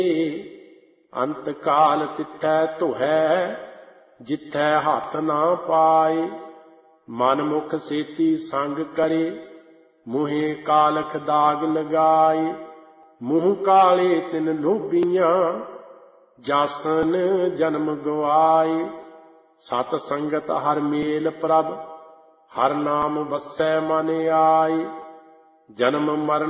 ਅੰਤ ਕਾਲ ਤਿੱਥੈ ਧੁਹੈ ਜਿੱਥੈ ਹੱਥ ਨਾ ਪਾਏ। ਮਨ ਮੁਖ ਸੇਤੀ ਸੰਗ ਕਰੇ ਮੂੰਹੇ ਕਾਲਖ ਦਾਗ ਲਗਾਏ। ਮੂੰਹ ਕਾਲੇ ਤਿਨ ਲੋਭੀਆਂ ਜਾਸਨ ਜਨਮ ਗਵਾਏ। ਸਤ ਸੰਗਤ ਹਰ ਮੇਲ ਪ੍ਰਭ ਹਰ ਨਾਮ ਵਸੈ ਮਨ ਆਏ। ਜਨਮ ਮਰਨ